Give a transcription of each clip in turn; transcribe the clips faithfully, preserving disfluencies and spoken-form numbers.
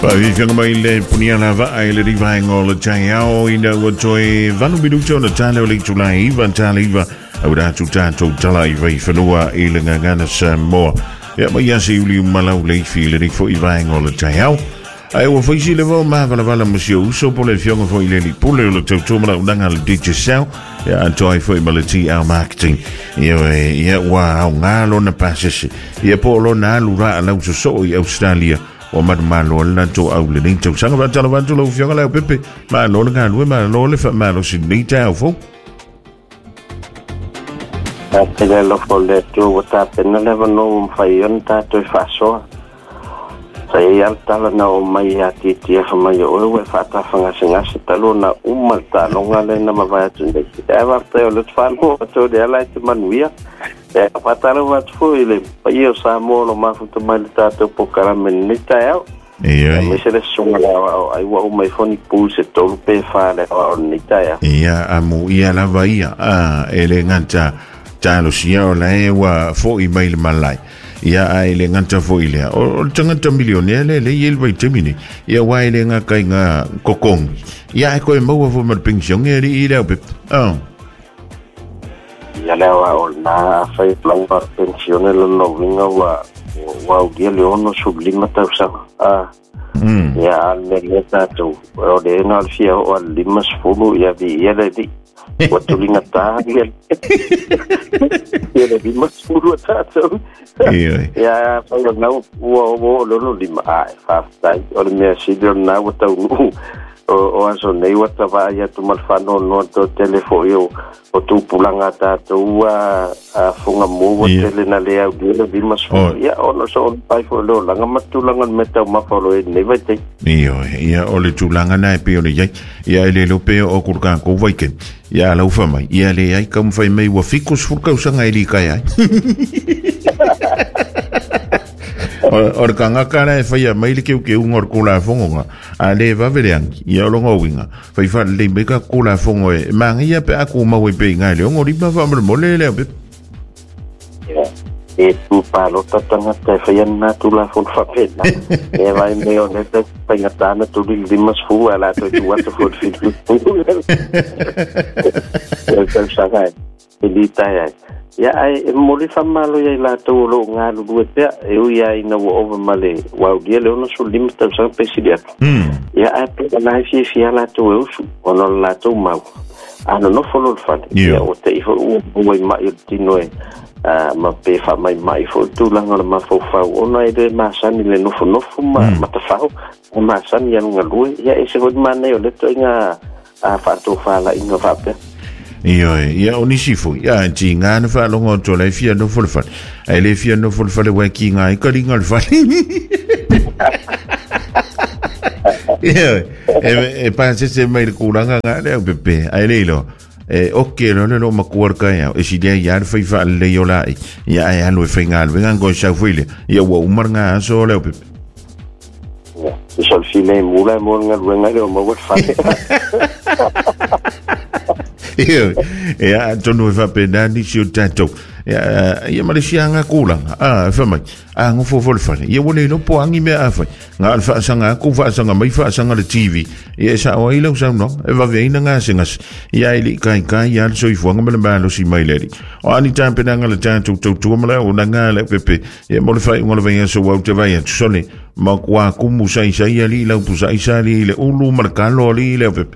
Pavifianga mai le punia lava ai le riva ngol chaiao ina wotoi vanu biducho na tale le tulai van tale va ora tuta to tala vai fanua ile ngana samo ya mai asi uli malau le file ri fo iva ngol chaiao ai wo foi si levo ma vala vala musio so po le fionga fo ile li pole le to to mala unanga le digital ya antoi fo malati our marketing ya ya wa ngalo na passes ya polo na lura la so so Australia o ma malo la to au le to sanga va tala va to lo fionga la pepe ma lo nga lu ma lo le fa ma lo si ni ta fo Atele lo folle tu wata pena le no fai on ta to fa so sai alta na o mai ati ti fa mai o we fa ta fa nga singa sta lo na umma ta lo nga le na ma va tu de e va te lo fa mo to de la ti manuia e fa ta lo va tu ile pa io sa mo lo ma fu to mai ta to po kara men ni ta eo e me se le so la ai wa o mai foni pulse to pe fa le o ni ta eo ia amu ia la va ia a ele nganta ta lo sia o la e wa fo i mai le malai ia ai le nganta fo ile o tanga ta milione le le yel vai temini ia wa ile nga kai nga kokong ia ko e mo fo mar pension e ri ile pe ah ia le wa o na fai plan par pension le no vinga wa wa dia le ono sublima ta sa ah ia le le ta tu o de na fia o limas fulu ia vi ia le di Waktu ingat tadi kan, ya lebih masuk tak tahu. Ya kalau nak wow wow lalu lima ah fast time orang masih dia nak tahu o aso nei wata va ya tu malfano no to telefone yo o tu pulang ata tu a funga mo tele na le au dia lebih masuk ya ono so pai fo lo langa matulangan meta ma fo lo nei vai te io ya ole tulanga na pe ole ya ya le lo pe o kurka ko vai ken ya la ufa mai ya le ai kam fai mai wa fikus furka usanga ili kai ai or kanga kana e fai mai le ke ke un or kula fonga a le va vereang ia lo ngowinga fai fa le me ka kula fonga e mangia pe aku ma we pe ngai le ngori ba va mo le le pe e tu palo tatanga te fai na tu la fon fa pe na e vai me o ne te fai na na tu li mas fu ala to tu wat fo fi e ka sagai e di tai ya ai moli fa malo ya la to lo nga lu du te e u ya ina wo over male wa dia le ono sul limit ta sa presidiat ya ai pe na fi fi la to u su ono la to ma ano no follow fa ya o te fo u bo ma i ti no e ma pe fa mai mai fo tu la ngala ma fo fa ono ai de ma san le no fo no fo ma ma ta fa ma san ya nga lu ya e se go ma ne o le to nga a fa to fa la inga fa pe Io ia onisifu ia tinga na fa longo to le fia no fulfa ai le fia no fulfa le waki nga i karinga le fa ia e e pa se se mai kulanga nga le pepe ai le lo e okke no no makuar ka ia e si dia ia fa fa le yola ia ai alo fa nga le nga go sa fuile ia wa umar nga so le pepe se sol file mula mo nga le nga le mo wa fa Io, ya tono fa pedani si o tato. Ya ya malisia nga kulang. Ah, fa mai. Ah, ngo fo fo fa. Ya wole no po angi me afa. Nga fa sanga ku fa sanga mai fa sanga le T V. Ya sa o ilo sa no. E va veina nga singas. Ya ili kai kai ya so i fuanga me ba lo si mai leri. O ani tampe nga le tato to to mala o nga le pepe. Ya mo le fa ngo le venga so wa te vai so le. Ma kwa ku mu sai sai ya li la pu sai sai li le ulu markalo li le pepe.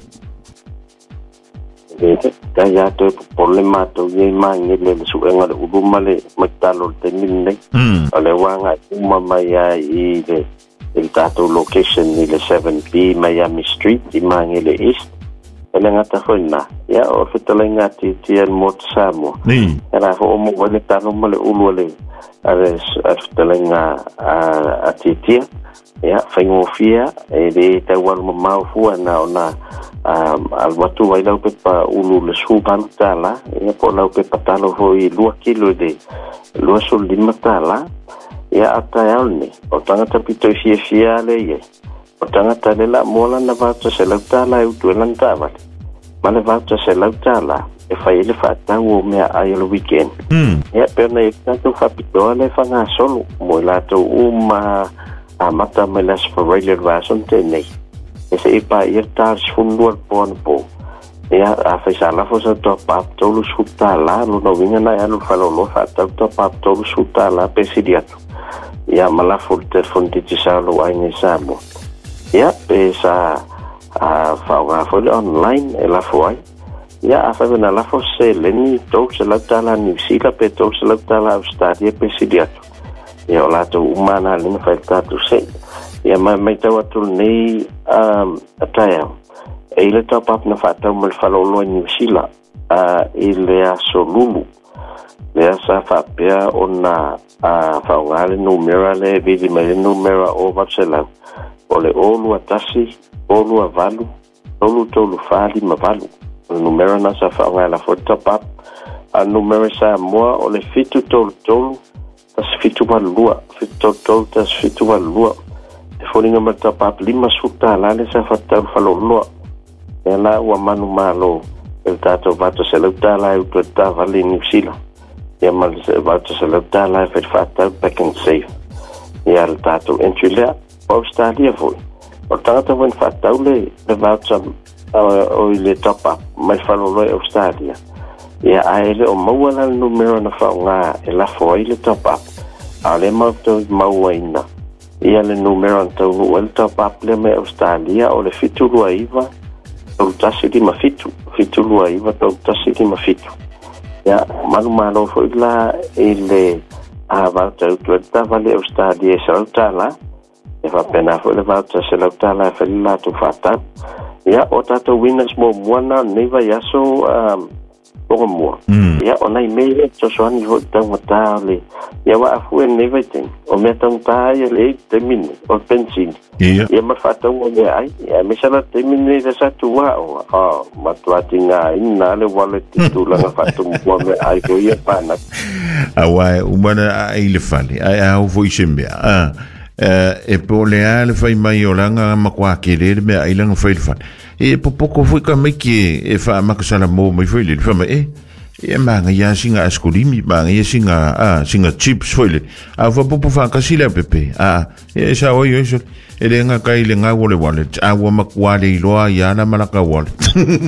Ka ya to problema to ye ma ngi le su nga le udu male matalo te minne ale wanga uma maya i le il tato location ni le seven B Miami Street i ma ngi le east ele nga ta fona ya o fitala nga ti ti el mot samo ni era ho mo wale tano male ulu le ale fitala nga a ti ti ya faingo fia e de ta wal ma fu na ona um al watu vai lau pe pa ulu le su pantala e po lau pe patalo foi dua kilo de lo sul di matala ya ata yalni o tanga tapito fia fia le ye o tanga tale la mola na va to se lautala e tu lantava ma le va to se lautala e fai le fa ta o me ai lo weekend ya per na e tanto fa pitole fa nga solo mo la to uma a mata mai las Australia vason te nei e se pa ir tar sfunduar pon po ia a fesa la fosa to pap tolu suta la lo no vinga na ya lo falo lo fa to pap tolu suta la pesidiato ia mala fulte fonti ci sa lo ai ne sabo ia pesa a fa nga fo online e la foi ia a fa na la fosse leni to se la tala ni sila pe to se la tala Australia pesidiato ia la to umana le fa tato se ia ma mai tawa tu nei um ataya e le top up na fata mo falo lo ni sila a ile asolulu le sa fa pia ona a fa ngale numero le vidi me numero o vatsela o le olu atasi olu avalu olu tolu fali mavalu o numero na sa fa ngala fo top up a numero sa mo o le fitu tolu tolu tas fitu valua fitu tolu tas fitu valua e fo ninga ma top up lima suta la le sa fa ta falo lo ela o manu malo el tato vato se lo tala e tu tava lì in sila e mal se vato se lo tala e fatta back and safe e el tato in Chile Australia voi o tato von fatta le le vato o le top up mai fallo lo Australia e a ele o mawala il numero na fa nga e la foi le top up ale mauto mawaina e le numero to o top up le me Australia o le fitulu aiva o tasi di mafitu fitu lua iwa tau tasi di mafitu ya manu malo fo ila ele a vauta utueta vale Australia e sautala e fa pena fo le vauta se lautala e felila tu fata ya o tato winners mo muana neva yaso um, Pongo mua. Ya ona email to soani ho tau matale. Ya wa afu en everything. O me tau tai le termine o pensin. Ya ma fata o me ai. Ya me sala termine de sa tu wa o. Ah, matwati nga ina le wallet tu la fata mo me ai ko ia pana. Awa umana ai le fale. Ai au foi sembe. Ah. E po le ale fai mai o langa makwa ke le me ai langa fai fa e po poco foi ka mai ke e fa makasala mo mai foi le fa mai e e manga ya singa askolimi manga ya singa ah singa chips foi le a fa po fa ka sila pepe ah e sa o yo so e le nga kai le nga wole wallet a wa makwa le lo ya na malaka wallet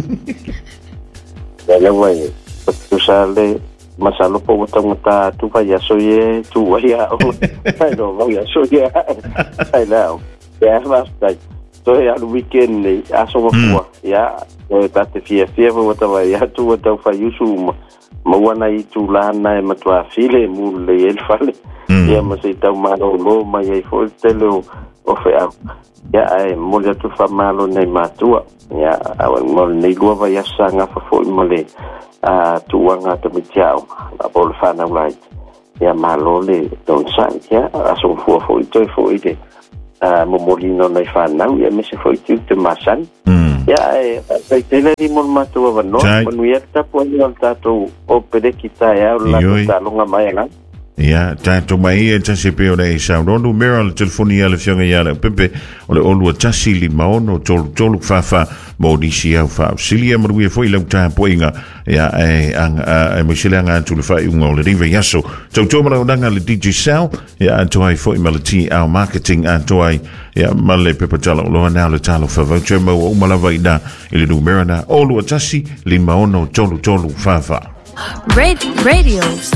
ya wai tu sale masalo po utang ta tu pa ya so ye tu wa ya o ai no va ya so ye ai now ya basta to ya el weekend ni aso wa ya o ta te fie fie wa ta va ya tu ta fa yusu ma wana i tu la na e matwa file mu le el fale ya ma se ta ma no lo ma ye fo te lo o fe a ya ai mo ya tu fa malo nei matua ya a mo nei lo va ya sanga fa fo mo le a tu wanga te mitiao a bol fana right ya malo le don san ya aso fo fo to fo ide a mo molino nei fana ya me se fo tu te masan ya e pe tele di mon matua va no mo ya ta po ni alta to o pede kita ya la ta longa mai la ya tanto mai e tasi pe ora e sa no numero al telefonia le fianga ya le pepe o le olu tasi li maono tol tol fa fa mo di sia fa silia mo we foi le ta poinga ya e ang e mo silia nga tu le fa un o le rive yaso to to mo nga le D J Sal ya to ai foi melody our marketing and to ai ya male pepe talo lo na le talo fa va chemo o mala vai da ile numero na olu tasi li maono tol tol fa fa Radio